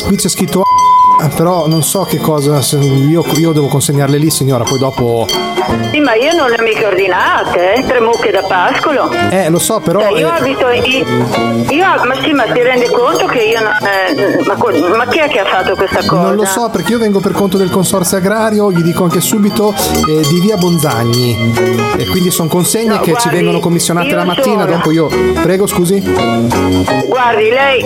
qui c'è scritto però non so che cosa, io devo consegnarle lì, signora, poi dopo. Sì, ma io non le ho mica ordinate, 3 mucche da pascolo. Lo so, però. Io abito ma sì, ma ti rendi conto che io non. Ma chi è che ha fatto questa cosa? Non lo so, perché io vengo per conto del consorzio agrario, gli dico anche subito di via Bonzagni. E quindi sono consegne che ci vengono commissionate la mattina, dopo io. Prego, scusi. Guardi, lei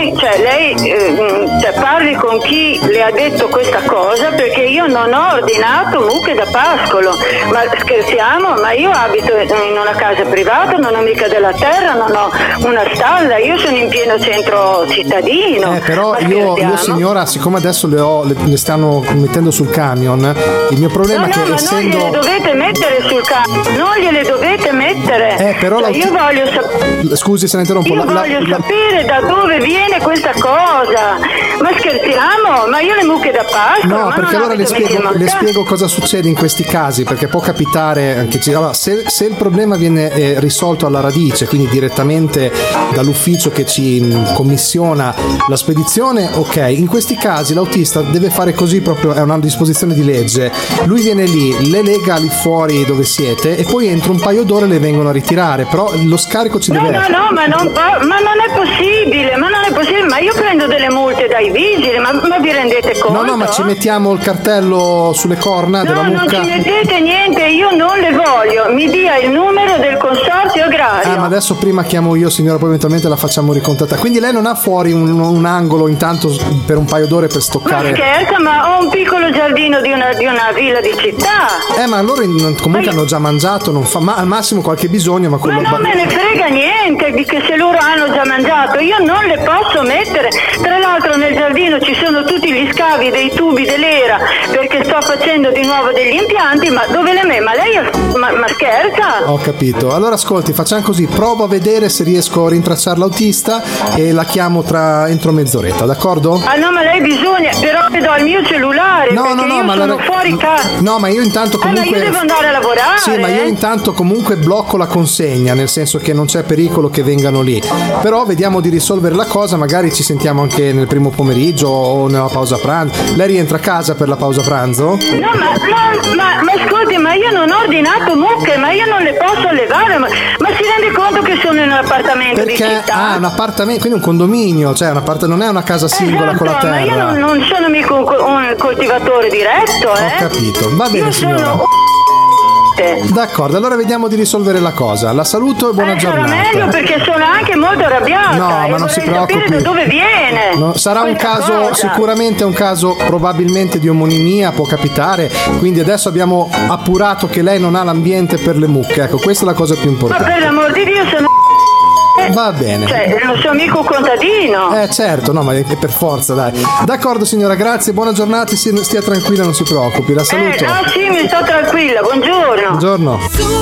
parli con chi le ha detto questa cosa, perché io non ho ordinato mucche da pascolo. Ma scherziamo? Ma io abito in una casa privata, non ho mica della terra, non ho una stalla, io sono in pieno centro cittadino. Però io signora, siccome adesso le stanno mettendo sul camion, il mio problema è che ma essendo. Non gliele dovete mettere sul camion, non gliele dovete mettere. Però io voglio sapere. Scusi se la interrompo. Io voglio sapere da dove viene questa cosa. Ma scherziamo? Ma io le mucche da pascolo? No, perché allora le spiego cosa succede in questi casi, perché può capitare anche allora, se il problema viene risolto alla radice, quindi direttamente dall'ufficio che ci commissiona la spedizione, ok. In questi casi l'autista deve fare così, proprio è una disposizione di legge. Lui viene lì, le lega lì fuori dove siete e poi entro un paio d'ore le vengono a ritirare, però lo scarico ci deve essere. No, ma non è possibile, ma io prendo delle multe dai vigili, ma vi rendete conto? No, ma ci mettiamo il cartello sulle corna della mucca. No, non ci mettete niente, io non le voglio, mi dia il numero del consorzio agrario. Ma adesso prima chiamo io, signora, poi eventualmente la facciamo ricontattare. Quindi lei non ha fuori un angolo intanto per un paio d'ore per stoccare? Ma scherza, ma ho un piccolo giardino di una villa di città. Ma loro comunque hanno già mangiato, non fa, ma al massimo qualche bisogno, ma quello. Ma non me ne frega niente di che se loro hanno già mangiato, io non le posso mettere. Tra l'altro nel giardino ci sono tutti gli scavi dei tubi dell'era, perché sto facendo di nuovo degli impianti, ma dove le metto? Ma lei ma scherza? Ho capito. Allora ascolti, facciamo così, provo a vedere se riesco a rintracciare l'autista e la chiamo entro mezz'oretta, d'accordo? No, ma lei bisogna, però le do il mio cellulare, no, ma sono fuori casa. No, ma io intanto comunque. Ma io devo andare a lavorare. Sì, ma io intanto comunque blocco la consegna, nel senso che non c'è pericolo che vengano lì. Però vediamo di risolvere la cosa, magari ci sentiamo anche nel primo pomeriggio o nella pausa pranzo. Lei rientra a casa per la pausa pranzo? No, ma ascolti, ma io non ho ordinato mucche, ma io non le posso allevare, ma si rende conto che sono in un appartamento di città? Un appartamento, quindi un condominio, cioè non è una casa singola con la terra. Ma io non sono mica un coltivatore diretto, Ho capito, va bene, signora. D'accordo, allora vediamo di risolvere la cosa. La saluto e buona giornata. Sarà meglio, perché sono anche molto arrabbiata. No, ma non si preoccupi. Da dove viene? No, sarà un caso, cosa? Sicuramente un caso probabilmente di omonimia, può capitare. Quindi adesso abbiamo appurato che lei non ha l'ambiente per le mucche. Ecco, questa è la cosa più importante. Ma per l'amor di Dio, sono. Va bene. Cioè, non sono mica un contadino. Certo, no, ma è per forza, dai. D'accordo, signora, grazie, buona giornata, stia tranquilla, non si preoccupi, la saluto. Sì, mi sto tranquilla, buongiorno. Buongiorno.